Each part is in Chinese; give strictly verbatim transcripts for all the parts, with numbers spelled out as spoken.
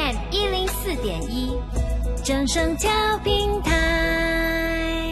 M 一零四点一，正声调频台。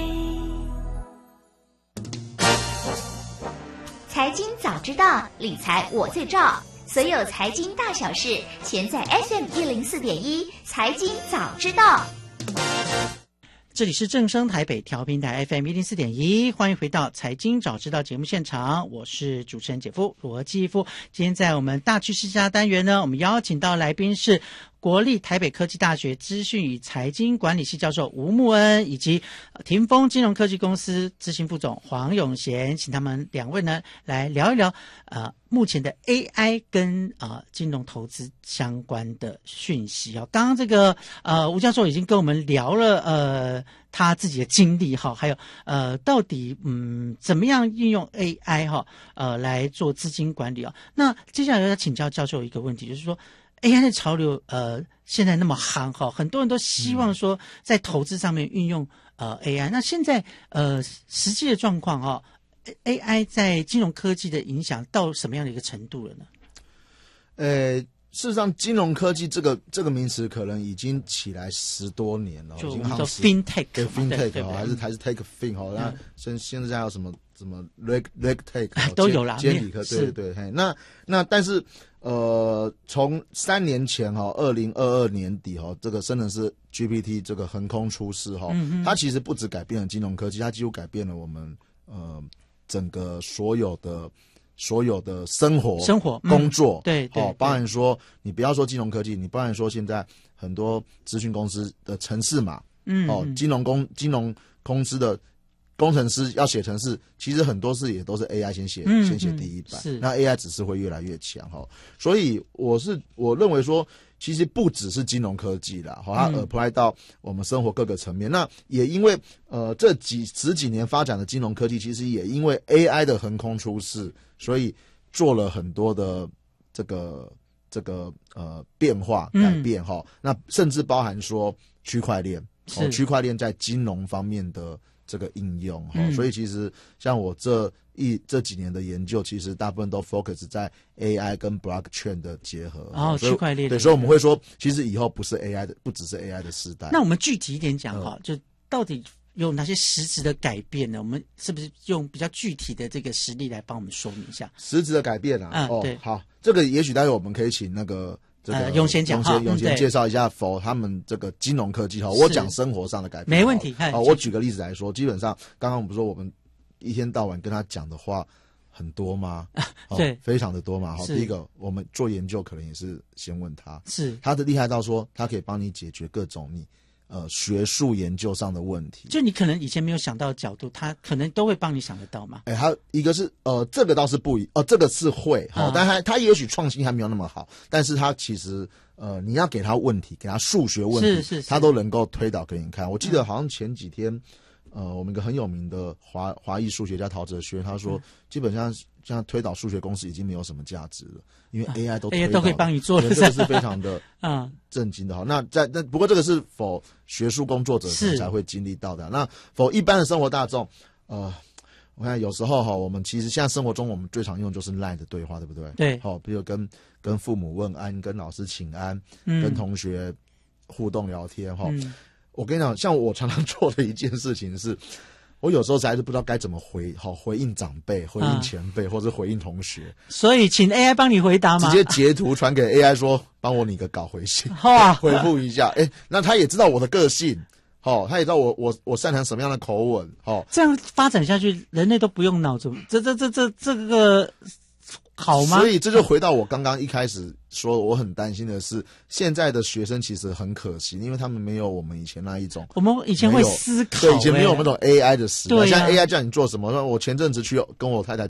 财经早知道，理财我最照。所有财经大小事，全在 S M 一零四点一财经早知道。 这里是正声台北调频台 F M 一零四点一，欢迎回到财经早知道节目现场，我是主持人姐夫罗继夫。今天在我们大趋势下单元呢，我们邀请到来宾是国立台北科技大学资讯与财经管理系教授吴慕恩，以及霆锋金融科技公司执行副总黄永贤，请他们两位呢来聊一聊呃目前的 A I 跟呃金融投资相关的讯息哦。刚刚这个呃吴教授已经跟我们聊了呃他自己的经历哈，还有呃到底嗯怎么样运用 A I 哈呃来做资金管理啊。那接下来要请教教授一个问题，就是说A I 的潮流，呃，现在那么夯哈，很多人都希望说在投资上面运用呃 A I。那现在呃实际的状况哈 ，A I 在金融科技的影响到什么样的一个程度了呢？ 呃，事实上，金融科技这个这个名词可能已经起来十多年了， 就已经好像 FinTech 对 FinTech 哈， 还是还是 Take Fin 哈，那现现在还有什么什么 Reg Reg Take 都有啦， 监理科，对对对，那那但是。呃，从三年前哈，二零二二年底哈，这个生成式 G P T 这个横空出世哈，嗯、它其实不只改变了金融科技，它几乎改变了我们呃整个所有的所有的生活、 生活、 嗯、工作， 对对， 哦，包含说你不要说金融科技，你包含说现在很多资讯公司的程式码，嗯，哦，金融公金融公司的。工程师要写程式，其实很多事也都是 A I 先写，嗯、先写第一版。是，那 A I 只是会越来越强哈。所以我是我认为说，其实不只是金融科技啦，哈，它 apply 到我们生活各个层面。嗯、那也因为呃这几十几年发展的金融科技，其实也因为 A I 的横空出世，所以做了很多的这个这个呃变化改变哈。嗯、那甚至包含说区块链，哦，区块链在金融方面的。这个应用哈，嗯、所以其实像我这一这几年的研究，其实大部分都 focus 在 A I 跟 blockchain 的结合。 哦，区块链。 对，所以我们会说，其实以后不是 A I 的，不只是 A I 的时代。 那我们具体一点讲哈，嗯、就到底有哪些实质的改变呢？我们是不是用比较具体的这个实例来帮我们说明一下？ 实质的改变啊， 嗯、 哦， 对， 好，这个也许待会我们可以请那个。这个呃，永贤讲永永贤介绍一下否他们这个金融科技哈，我讲生活上的改变， 没问题。 好，我举个例子来说，基本上刚刚我们说我们一天到晚跟他讲的话很多吗？ 对、 哦，非常的多嘛。好，第一个我们做研究可能也是先问他， 是他的厉害到说他可以帮你解决各种你。呃，学术研究上的问题， 就你可能以前没有想到的角度，他可能都会帮你想得到嘛。 哎、欸，他一个是呃，这个倒是不一，呃，这个是会哈，哦嗯、但他他也许创新还没有那么好，但是他其实呃，你要给他问题，给他数学问题， 是是是他都能够推导给你看。我记得好像前几天，嗯、呃，我们一个很有名的华华裔数学家陶哲轩，他说，嗯、基本上像推导数学公式已经没有什么价值了，因为 A I 都推导 A I 都可以帮你做了， 这个是非常的嗯震惊的哈。那在那不过这个是否学术工作者才会经历到的？那否一般的生活大众，呃，我看有时候哈，我们其实现在生活中我们最常用就是 LINE 的对话，对不对？ 对， 好，比如跟跟父母问安，跟老师请安， 嗯、 跟同学互动聊天哈。 嗯、 我跟你讲，像我常常做的一件事情是。我有时候实在是不知道该怎么回，好回应长辈、回应前辈，嗯、或者回应同学。 所以请 A I 帮你回答吗？ 直接截图传给 A I 说，帮我拟个稿回信， 哇， 回复一下。哎，那他也知道我的个性，好，他也知道我我我擅长什么样的口吻，好。 这样发展下去，人类都不用脑子，这这这这这个好吗？ 所以这就回到我刚刚一开始说，我很担心的是，现在的学生其实很可惜，因为他们没有我们以前那一种。 我们以前会思考， 对，以前没有那种 A I 的时代。 对、啊， 像 A I 叫你做什么？我前阵子去跟我太太